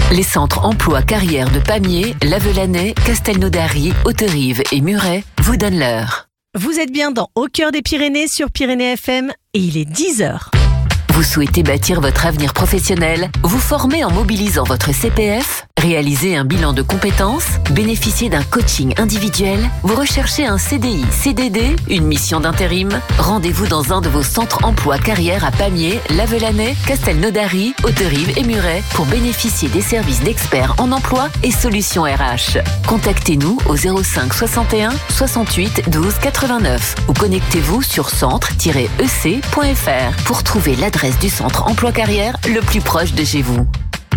Les centres emploi carrière de Pamiers, Lavelanet, Castelnaudary, Hauterive et Muret vous donnent l'heure. Vous êtes bien dans Au cœur des Pyrénées sur Pyrénées FM et il est 10h. Vous souhaitez bâtir votre avenir professionnel, vous former en mobilisant votre CPF, réaliser un bilan de compétences, bénéficier d'un coaching individuel, vous recherchez un CDI, CDD, une mission d'intérim? Rendez-vous dans un de vos centres emploi carrière à Pamiers, Lavelanet, Castelnaudary, Hauterive et Muret pour bénéficier des services d'experts en emploi et solutions RH. Contactez-nous au 05 61 68 12 89 ou connectez-vous sur centre-ec.fr pour trouver l'adresse du centre emploi carrière le plus proche de chez vous.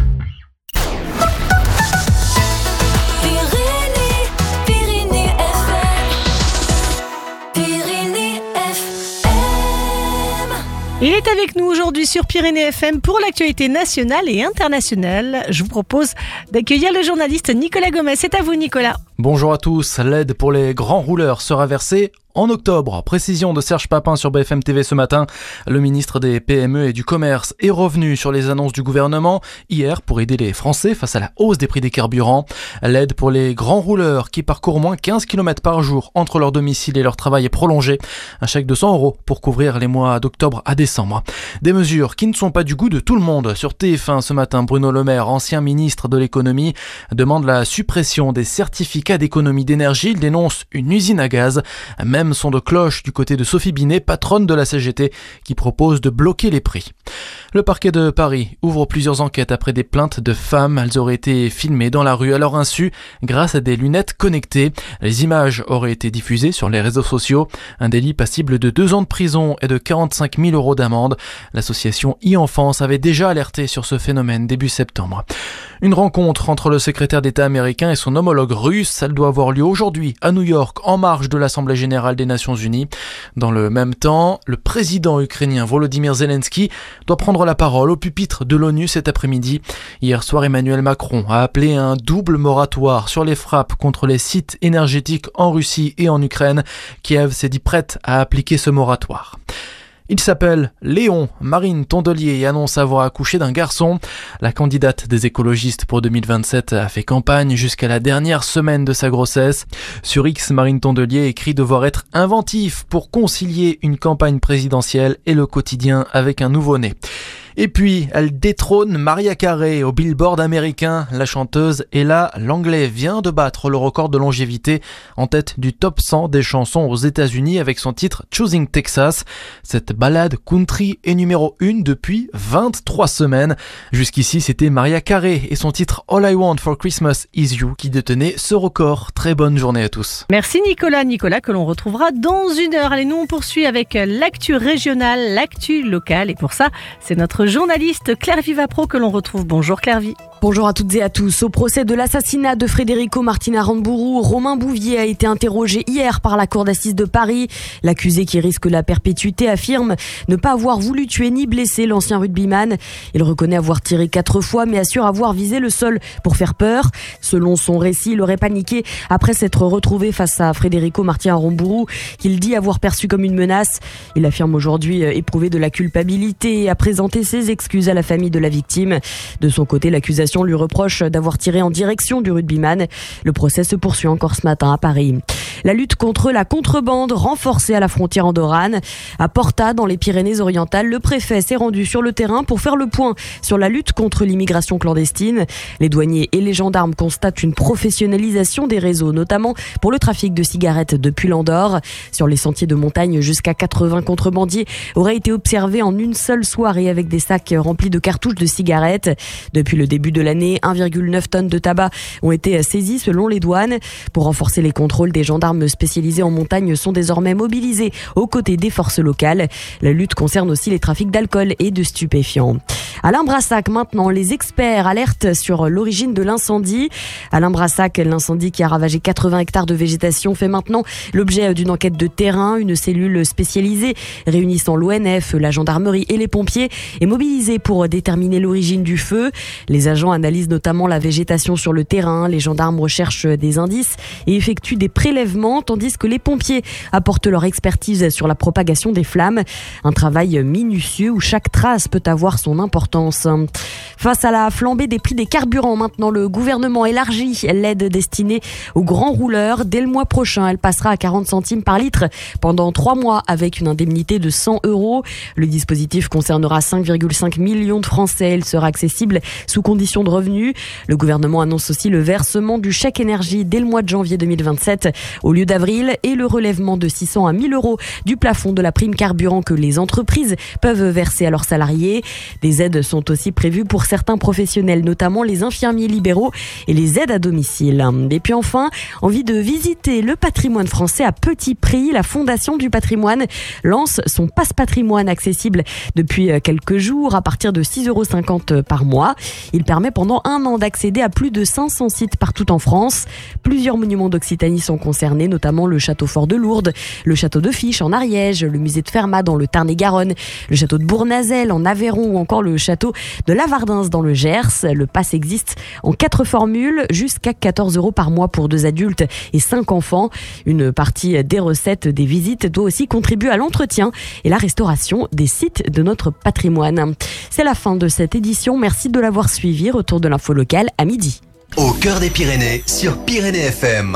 Il est avec nous aujourd'hui sur Pyrénées FM pour l'actualité nationale et internationale. Je vous propose d'accueillir le journaliste Nicolas Gomez. C'est à vous, Nicolas. Bonjour à tous. L'aide pour les grands rouleurs sera versée en octobre. Précision de Serge Papin sur BFM TV ce matin. Le ministre des PME et du Commerce est revenu sur les annonces du gouvernement hier pour aider les Français face à la hausse des prix des carburants. L'aide pour les grands rouleurs qui parcourent moins 15 km par jour entre leur domicile et leur travail est prolongée. Un chèque de 100 € pour couvrir les mois d'octobre à décembre. Des mesures qui ne sont pas du goût de tout le monde. Sur TF1 ce matin, Bruno Le Maire, ancien ministre de l'économie, demande la suppression des certificats d'économie d'énergie. Il dénonce une usine à gaz. Même son de cloche du côté de Sophie Binet, patronne de la CGT, qui propose de bloquer les prix. Le parquet de Paris ouvre plusieurs enquêtes après des plaintes de femmes. Elles auraient été filmées dans la rue à leur insu grâce à des lunettes connectées. Les images auraient été diffusées sur les réseaux sociaux. Un délit passible de 2 ans de prison et de 45 000 € d'amende. L'association e-Enfance avait déjà alerté sur ce phénomène début septembre. Une rencontre entre le secrétaire d'État américain et son homologue russe, elle doit avoir lieu aujourd'hui à New York en marge de l'Assemblée générale des Nations Unies. Dans le même temps, le président ukrainien Volodymyr Zelensky doit prendre la parole au pupitre de l'ONU cet après-midi. Hier soir, Emmanuel Macron a appelé un double moratoire sur les frappes contre les sites énergétiques en Russie et en Ukraine. Kiev s'est dit prête à appliquer ce moratoire. Il s'appelle Léon. Marine Tondelier annonce avoir accouché d'un garçon. La candidate des écologistes pour 2027 a fait campagne jusqu'à la dernière semaine de sa grossesse. Sur X, Marine Tondelier écrit devoir être inventif pour concilier une campagne présidentielle et le quotidien avec un nouveau-né. Et puis, elle détrône Mariah Carey au Billboard américain. La chanteuse Ella Langley vient de battre le record de longévité en tête du top 100 des chansons aux États-Unis avec son titre Choosing Texas. Cette ballade country est numéro 1 depuis 23 semaines. Jusqu'ici, c'était Mariah Carey et son titre All I Want for Christmas Is You qui détenait ce record. Très bonne journée à tous. Merci Nicolas. Nicolas que l'on retrouvera dans 1 heure. Allez, nous on poursuit avec l'actu régionale, l'actu locale. Et pour ça, c'est notre journaliste Claire Vivapro que l'on retrouve. Bonjour Claire Vi. Bonjour à toutes et à tous. Au procès de l'assassinat de Federico Martin Aramburu, Romain Bouvier a été interrogé hier par la cour d'assises de Paris. L'accusé qui risque la perpétuité affirme ne pas avoir voulu tuer ni blesser l'ancien rugbyman. Il reconnaît avoir tiré 4 fois mais assure avoir visé le sol pour faire peur. Selon son récit, il aurait paniqué après s'être retrouvé face à Federico Martin Aramburu qu'il dit avoir perçu comme une menace. Il affirme aujourd'hui éprouver de la culpabilité et a présenté ses excuses à la famille de la victime. De son côté, l'accusation lui reproche d'avoir tiré en direction du rugbyman. Le procès se poursuit encore ce matin à Paris. La lutte contre la contrebande renforcée à la frontière andorrane. À Porta, dans les Pyrénées-Orientales, le préfet s'est rendu sur le terrain pour faire le point sur la lutte contre l'immigration clandestine. Les douaniers et les gendarmes constatent une professionnalisation des réseaux, notamment pour le trafic de cigarettes depuis l'Andorre. Sur les sentiers de montagne, jusqu'à 80 contrebandiers auraient été observés en une seule soirée avec des sacs remplis de cartouches de cigarettes. Depuis le début de l'année, 1,9 tonnes de tabac ont été saisies selon les douanes. Pour renforcer les contrôles, des gendarmes spécialisés en montagne sont désormais mobilisés aux côtés des forces locales. La lutte concerne aussi les trafics d'alcool et de stupéfiants. Alain Brassac, maintenant, les experts alertent sur l'origine de l'incendie. Alain Brassac, l'incendie qui a ravagé 80 hectares de végétation, fait maintenant l'objet d'une enquête de terrain. Une cellule spécialisée réunissant l'ONF, la gendarmerie et les pompiers est mobilisée pour déterminer l'origine du feu. Les agents analysent notamment la végétation sur le terrain. Les gendarmes recherchent des indices et effectuent des prélèvements gratuitement, tandis que les pompiers apportent leur expertise sur la propagation des flammes. Un travail minutieux où chaque trace peut avoir son importance. Face à la flambée des prix des carburants, maintenant le gouvernement élargit l'aide destinée aux grands rouleurs. Dès le mois prochain, elle passera à 40 centimes par litre pendant 3 mois avec une indemnité de 100 €. Le dispositif concernera 5,5 millions de Français. Il sera accessible sous condition de revenus. Le gouvernement annonce aussi le versement du chèque énergie dès le mois de janvier 2027 au lieu d'avril et le relèvement de 600 à 1000 € du plafond de la prime carburant que les entreprises peuvent verser à leurs salariés. Des aides sont aussi prévues pour certains professionnels, notamment les infirmiers libéraux et les aides à domicile. Et puis enfin, envie de visiter le patrimoine français à petit prix. La Fondation du patrimoine lance son passe-patrimoine accessible depuis quelques jours à partir de 6,50 € par mois. Il permet pendant 1 an d'accéder à plus de 500 sites partout en France. Plusieurs monuments d'Occitanie sont concernés, notamment le château fort de Lourdes, le château de Fiche en Ariège, le musée de Fermat dans le Tarn-et-Garonne, le château de Bournazel en Aveyron ou encore le château de Lavardins dans le Gers. Le pass existe en 4 formules, jusqu'à 14 € par mois pour 2 adultes et 5 enfants. Une partie des recettes des visites doit aussi contribuer à l'entretien et la restauration des sites de notre patrimoine. C'est la fin de cette édition. Merci de l'avoir suivi. Retour de l'info locale à midi. Au cœur des Pyrénées sur Pyrénées FM.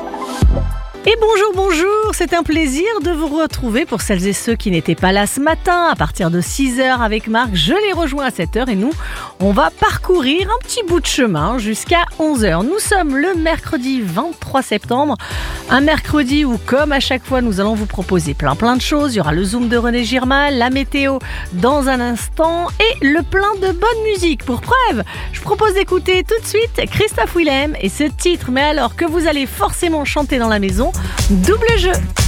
Et bonjour, c'est un plaisir de vous retrouver pour celles et ceux qui n'étaient pas là ce matin. À partir de 6h avec Marc, je les rejoins à 7h et nous, on va parcourir un petit bout de chemin jusqu'à 11h. Nous sommes le mercredi 23 septembre, un mercredi où, comme à chaque fois, nous allons vous proposer plein de choses. Il y aura le Zoom de René Girma, la météo dans un instant et le plein de bonne musique. Pour preuve, je propose d'écouter tout de suite Christophe Willem et ce titre, mais alors que vous allez forcément chanter dans la maison, Double jeu.